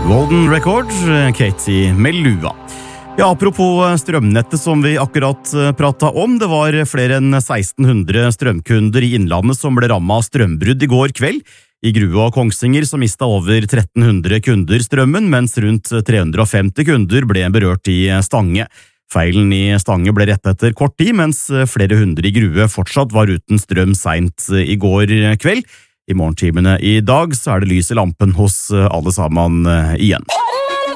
Golden Record, Katie Melua. Ja, apropos strømnettet som vi akkurat pratet om, det var flere enn 1600 strømkunder i Innlandet som ble rammet av strømbrudd i går kveld. I Grue og Kongsvinger så mistet over 1300 kunder strømmen, mens rundt 350 kunder ble berørt i Stange. Feilen i Stange ble rettet etter kort tid, mens flere hundre i Grue fortsatt var uten strøm sent i går kveld. I morgentimene i dag så er det lys i lampen hos alle sammen igjen.